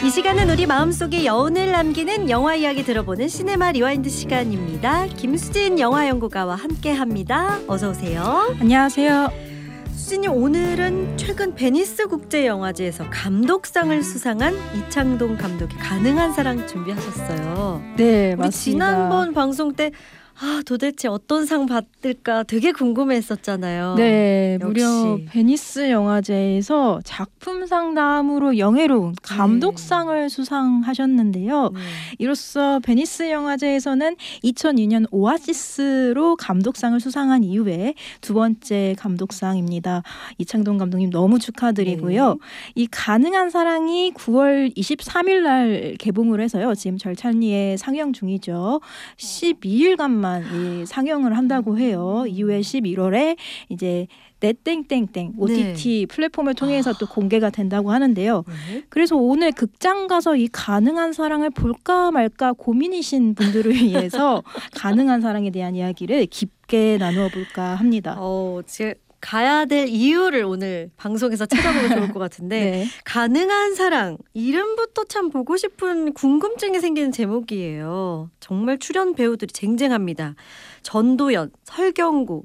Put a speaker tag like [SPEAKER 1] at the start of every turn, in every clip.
[SPEAKER 1] 이 시간은 우리 마음속에 여운을 남기는 영화 이야기 들어보는 시네마 리와인드 시간입니다. 김수진 영화연구가와 함께합니다. 어서 오세요.
[SPEAKER 2] 안녕하세요.
[SPEAKER 1] 수진님, 오늘은 최근 베니스 국제영화제에서 감독상을 수상한 이창동 감독의 가능한 사랑 준비하셨어요.
[SPEAKER 2] 네,
[SPEAKER 1] 우리
[SPEAKER 2] 맞습니다.
[SPEAKER 1] 지난번 방송 때 도대체 어떤 상 받을까 되게 궁금했었잖아요.
[SPEAKER 2] 네,
[SPEAKER 1] 역시.
[SPEAKER 2] 무려 베니스 영화제에서 작품상 다음으로 영예로운 감독상을 수상하셨는데요. 이로써 베니스 영화제에서는 2002년 오아시스로 감독상을 수상한 이후에 두 번째 감독상입니다. 이창동 감독님 너무 축하드리고요. 이 가능한 사랑이 9월 23일 날 개봉을 해서요. 지금 절찬리에 상영 중이죠. 12일간만 이 상영을 한다고 해요. 이후에 11월에 이제 넷땡땡땡 OTT 플랫폼을 통해서 또 공개가 된다고 하는데요. 그래서 오늘 극장 가서 이 가능한 사랑을 볼까 말까 고민이신 분들을 위해서 가능한 사랑에 대한 이야기를 깊게 나누어 볼까 합니다.
[SPEAKER 1] 제가 가야 될 이유를 오늘 방송에서 찾아보면 좋을 것 같은데
[SPEAKER 2] 네.
[SPEAKER 1] 가능한 사랑, 이름부터 참 보고 싶은 궁금증이 생기는 제목이에요. 정말 출연 배우들이 쟁쟁합니다. 전도연, 설경구,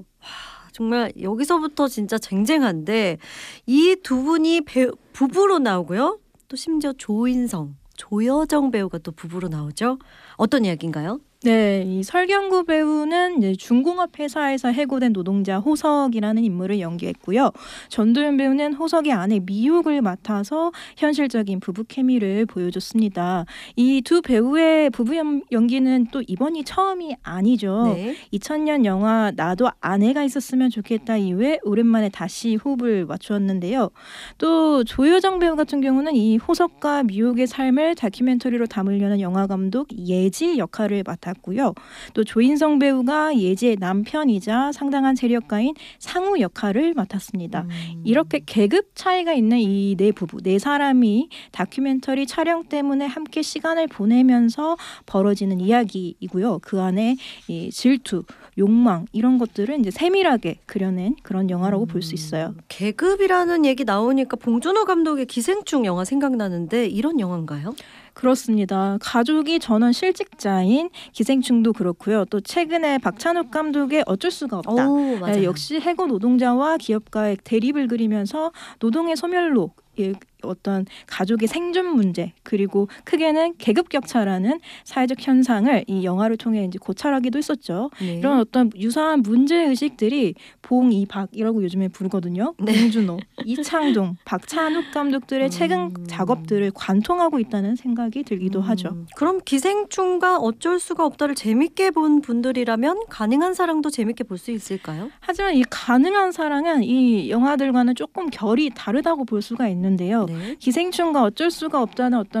[SPEAKER 1] 정말 여기서부터 진짜 쟁쟁한데 이 두 분이 부부로 나오고요. 또 심지어 조인성, 조여정 배우가 또 부부로 나오죠. 어떤 이야기인가요?
[SPEAKER 2] 네, 이 설경구 배우는 이제 중공업 회사에서 해고된 노동자 호석이라는 인물을 연기했고요. 전도연 배우는 호석의 아내 미옥을 맡아서 현실적인 부부 케미를 보여줬습니다. 이 두 배우의 부부 연기는 또 이번이 처음이 아니죠.
[SPEAKER 1] 네.
[SPEAKER 2] 2000년 영화 나도 아내가 있었으면 좋겠다 이후에 오랜만에 다시 호흡을 맞추었는데요. 또 조여정 배우 같은 경우는 이 호석과 미옥의 삶을 다큐멘터리로 담으려는 영화 감독 예지 역할을 맡았고요. 또 조인성 배우가 예지의 남편이자 상당한 세력가인 상우 역할을 맡았습니다. 이렇게 계급 차이가 있는 이 네 부부, 네 사람이 다큐멘터리 촬영 때문에 함께 시간을 보내면서 벌어지는 이야기이고요. 그 안에 이 질투, 욕망 이런 것들을 이제 세밀하게 그려낸 그런 영화라고 볼 수 있어요.
[SPEAKER 1] 계급이라는 얘기 나오니까 봉준호 감독의 기생충 영화 생각나는데 이런 영화인가요?
[SPEAKER 2] 그렇습니다. 가족이 전원 실직자인 기생충도 그렇고요. 또 최근에 박찬욱 감독의 어쩔 수가 없다.
[SPEAKER 1] 맞아요.
[SPEAKER 2] 역시 해고 노동자와 기업가의 대립을 그리면서 노동의 소멸로 어떤 가족의 생존 문제 그리고 크게는 계급 격차라는 사회적 현상을 이 영화를 통해 이제 고찰하기도 했었죠.
[SPEAKER 1] 네.
[SPEAKER 2] 이런 어떤 유사한 문제 의식들이 봉이박이라고 요즘에 부르거든요. 봉준호, 이창동, 박찬욱 감독들의 최근 작업들을 관통하고 있다는 생각이 들기도 하죠.
[SPEAKER 1] 그럼 기생충과 어쩔 수가 없다를 재밌게 본 분들이라면 가능한 사랑도 재밌게 볼 수 있을까요?
[SPEAKER 2] 하지만 이 가능한 사랑은 이 영화들과는 조금 결이 다르다고 볼 수가 있는데요.
[SPEAKER 1] 네.
[SPEAKER 2] 기생충과 어쩔 수가 없다는 어떤